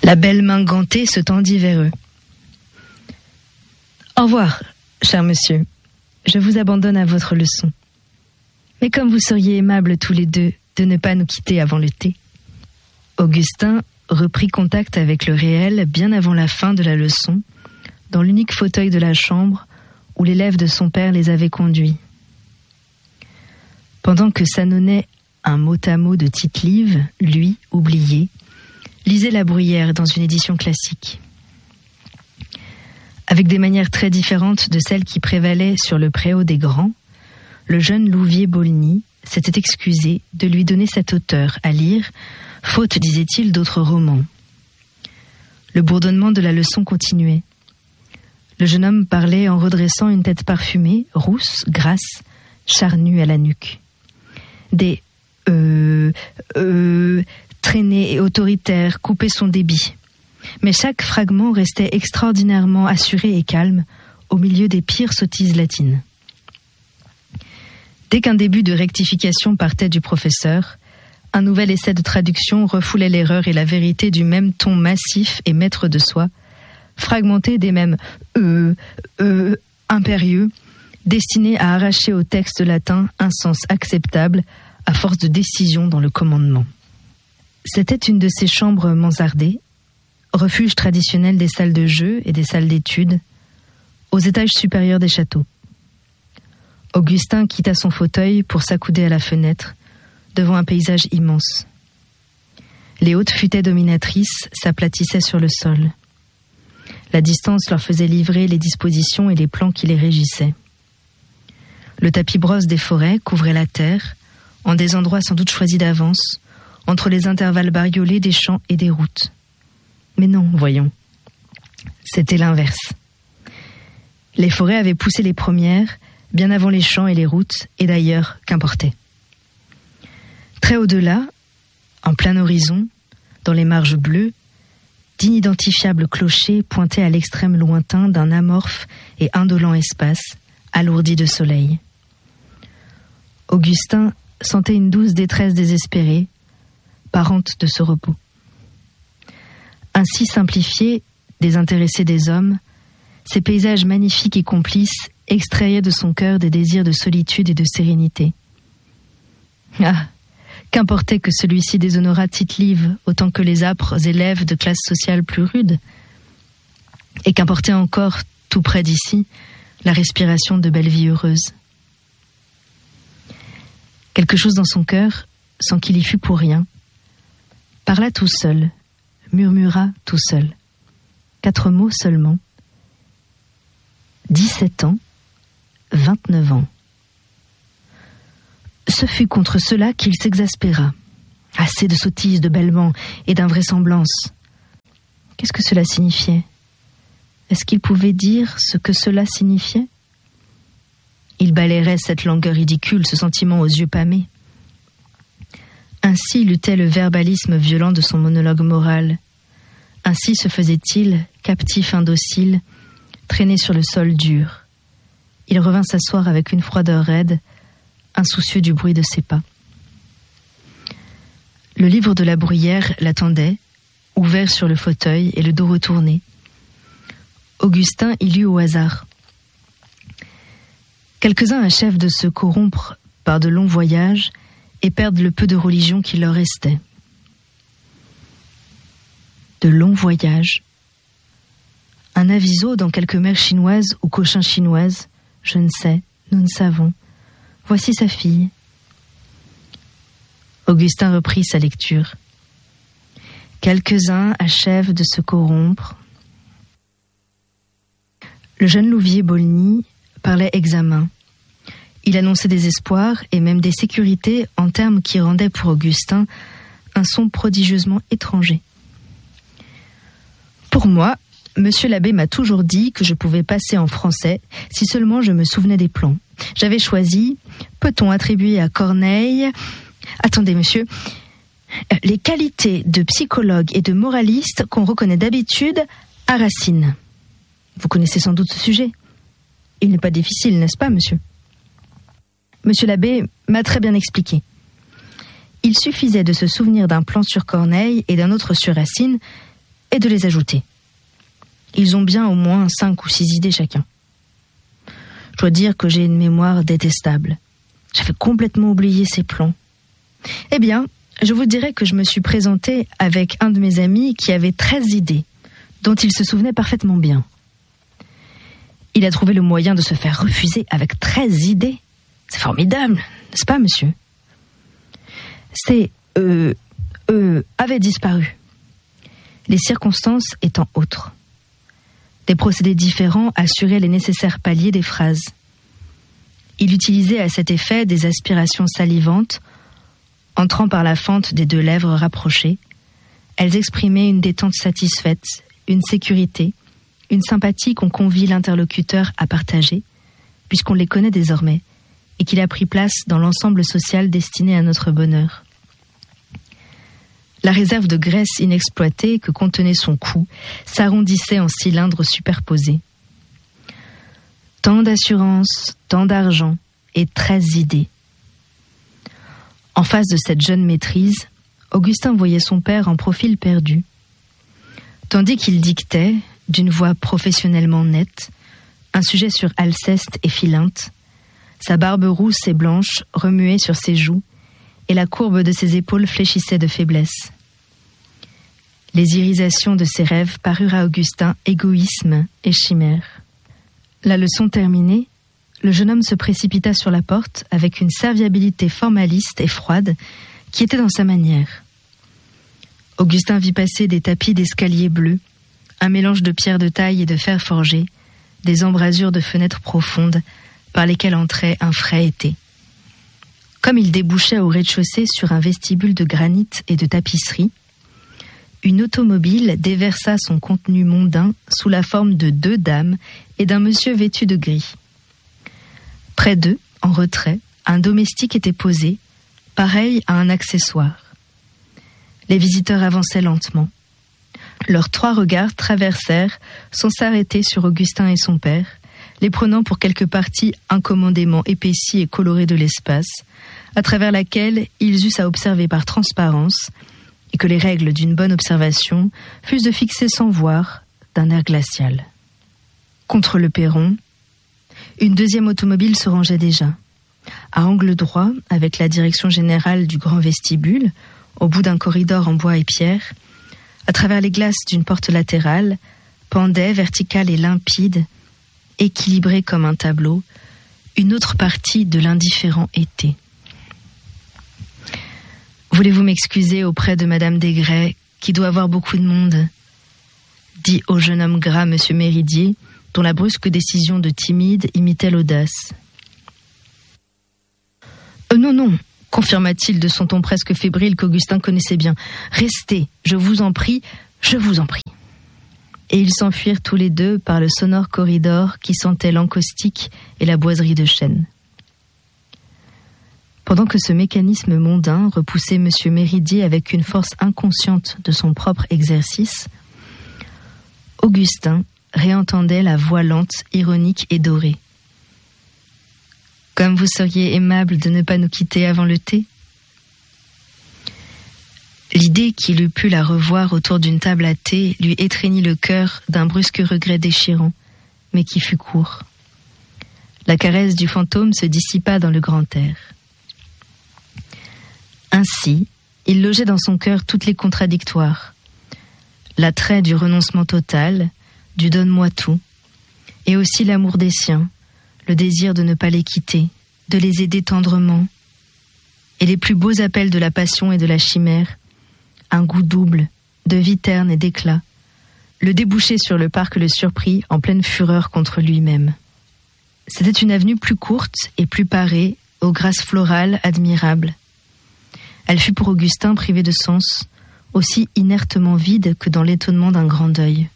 La belle main gantée se tendit vers eux. « Au revoir, cher monsieur. Je vous abandonne à votre leçon. Mais comme vous seriez aimables tous les deux de ne pas nous quitter avant le thé. » Augustin reprit contact avec le réel bien avant la fin de la leçon, dans l'unique fauteuil de la chambre où l'élève de son père les avait conduits. Pendant que s'annonnait un mot-à-mot de Tite-Live, lui, oublié, lisait La Bruyère dans une édition classique. Avec des manières très différentes de celles qui prévalaient sur le préau des grands, le jeune Louvier-Bolny s'était excusé de lui donner cet auteur à lire, faute, disait-il, d'autres romans. Le bourdonnement de la leçon continuait. Le jeune homme parlait en redressant une tête parfumée, rousse, grasse, charnue à la nuque. Des traînés et autoritaires coupaient son débit. Mais chaque fragment restait extraordinairement assuré et calme au milieu des pires sottises latines. Dès qu'un début de rectification partait du professeur, un nouvel essai de traduction refoulait l'erreur et la vérité du même ton massif et maître de soi, fragmenté des mêmes impérieux, destinés à arracher au texte latin un sens acceptable à force de décision dans le commandement. C'était une de ces chambres mansardées, refuge traditionnel des salles de jeu et des salles d'études, aux étages supérieurs des châteaux. Augustin quitta son fauteuil pour s'accouder à la fenêtre, devant un paysage immense. Les hautes futaies dominatrices s'aplatissaient sur le sol. La distance leur faisait livrer les dispositions et les plans qui les régissaient. Le tapis brosse des forêts couvrait la terre, en des endroits sans doute choisis d'avance, entre les intervalles bariolés des champs et des routes. Mais non, voyons. C'était l'inverse. Les forêts avaient poussé les premières, bien avant les champs et les routes, et d'ailleurs, qu'importait. Très au-delà, en plein horizon, dans les marges bleues, d'inidentifiables clochers pointaient à l'extrême lointain d'un amorphe et indolent espace, alourdi de soleil. Augustin sentait une douce détresse désespérée, parente de ce repos. Ainsi simplifiés, désintéressés des hommes, ces paysages magnifiques et complices extrayaient de son cœur des désirs de solitude et de sérénité. Ah, qu'importait que celui-ci déshonorât Tite-Live autant que les âpres élèves de classes sociales plus rudes, et qu'importait encore, tout près d'ici, la respiration de belles vies heureuses. Quelque chose dans son cœur, sans qu'il y fût pour rien, parla tout seul, murmura tout seul. 4 mots seulement. 17 ans, 29 ans. Ce fut contre cela qu'il s'exaspéra. Assez de sottises, de bêlements et d'invraisemblances. Qu'est-ce que cela signifiait ? Est-ce qu'il pouvait dire ce que cela signifiait ? Il balayerait cette langueur ridicule, ce sentiment aux yeux pâmés. Ainsi luttait le verbalisme violent de son monologue moral. Ainsi se faisait-il, captif indocile, traîné sur le sol dur. Il revint s'asseoir avec une froideur raide, insoucieux du bruit de ses pas. Le livre de La Bruyère l'attendait, ouvert sur le fauteuil et le dos retourné. Augustin y lut au hasard. Quelques-uns achèvent de se corrompre par de longs voyages et perdent le peu de religion qui leur restait. De longs voyages. Un aviso dans quelque mer chinoise ou Cochin chinoise, je ne sais, nous ne savons. Voici sa fille. Augustin reprit sa lecture. Quelques-uns achèvent de se corrompre. Le jeune Louvier-Bolny parlait examen. Il annonçait des espoirs et même des sécurités en termes qui rendaient pour Augustin un son prodigieusement étranger. Pour moi, Monsieur l'abbé m'a toujours dit que je pouvais passer en français si seulement je me souvenais des plans. J'avais choisi, peut-on attribuer à Corneille... Attendez, monsieur, les qualités de psychologue et de moraliste qu'on reconnaît d'habitude à Racine. Vous connaissez sans doute ce sujet. Il n'est pas difficile, n'est-ce pas, monsieur ? Monsieur l'abbé m'a très bien expliqué. Il suffisait de se souvenir d'un plan sur Corneille et d'un autre sur Racine, et de les ajouter. Ils ont bien au moins 5 ou 6 idées chacun. Je dois dire que j'ai une mémoire détestable. J'avais complètement oublié ces plans. Eh bien, je vous dirais que je me suis présentée avec un de mes amis qui avait 13 idées, dont il se souvenait parfaitement bien. Il a trouvé le moyen de se faire refuser avec 13 idées. C'est formidable, n'est-ce pas, monsieur ? Avait disparu. Les circonstances étant autres. Des procédés différents assuraient les nécessaires paliers des phrases. Il utilisait à cet effet des aspirations salivantes, entrant par la fente des 2 lèvres rapprochées. Elles exprimaient une détente satisfaite, une sécurité, une sympathie qu'on convie l'interlocuteur à partager, puisqu'on les connaît désormais, et qu'il a pris place dans l'ensemble social destiné à notre bonheur. La réserve de graisse inexploitée que contenait son cou s'arrondissait en cylindres superposés. Tant d'assurance, tant d'argent et 13 idées. En face de cette jeune maîtrise, Augustin voyait son père en profil perdu. Tandis qu'il dictait, d'une voix professionnellement nette, un sujet sur Alceste et Philinte, sa barbe rousse et blanche remuait sur ses joues et la courbe de ses épaules fléchissait de faiblesse. Les irisations de ses rêves parurent à Augustin égoïsme et chimère. La leçon terminée, le jeune homme se précipita sur la porte avec une serviabilité formaliste et froide qui était dans sa manière. Augustin vit passer des tapis d'escalier bleus, un mélange de pierres de taille et de fer forgé, des embrasures de fenêtres profondes par lesquelles entrait un frais été. Comme il débouchait au rez-de-chaussée sur un vestibule de granit et de tapisserie, une automobile déversa son contenu mondain sous la forme de 2 dames et d'un monsieur vêtu de gris. Près d'eux, en retrait, un domestique était posé, pareil à un accessoire. Les visiteurs avançaient lentement. Leurs 3 regards traversèrent sans s'arrêter sur Augustin et son père, les prenant pour quelque partie incommodément épaissie et colorée de l'espace, à travers laquelle ils eussent à observer par transparence, et que les règles d'une bonne observation fussent de fixer sans voir, d'un air glacial. Contre le perron, une 2e automobile se rangeait déjà. À angle droit, avec la direction générale du grand vestibule, au bout d'un corridor en bois et pierre, à travers les glaces d'une porte latérale, pendait, verticale et limpide, équilibrée comme un tableau, une autre partie de l'indifférent été. Voulez-vous m'excuser auprès de Madame Desgrais, qui doit avoir beaucoup de monde, dit au jeune homme gras Monsieur Méridier, dont la brusque décision de timide imitait l'audace. Non, confirma-t-il de son ton presque fébrile qu'Augustin connaissait bien. Restez, je vous en prie. Et ils s'enfuirent tous les 2 par le sonore corridor qui sentait l'encaustique et la boiserie de chêne. Pendant que ce mécanisme mondain repoussait M. Méridier avec une force inconsciente de son propre exercice, Augustin réentendait la voix lente, ironique et dorée. « Comme vous seriez aimable de ne pas nous quitter avant le thé ?» L'idée qu'il eût pu la revoir autour d'une table à thé lui étreignit le cœur d'un brusque regret déchirant, mais qui fut court. La caresse du fantôme se dissipa dans le grand air. Ainsi, il logeait dans son cœur toutes les contradictoires. L'attrait du renoncement total, du donne-moi tout, et aussi l'amour des siens, le désir de ne pas les quitter, de les aider tendrement, et les plus beaux appels de la passion et de la chimère, un goût double, de vie terne et d'éclat, le débouché sur le parc le surprit en pleine fureur contre lui-même. C'était une avenue plus courte et plus parée, aux grâces florales admirables. Elle fut pour Augustin privée de sens, aussi inertement vide que dans l'étonnement d'un grand deuil.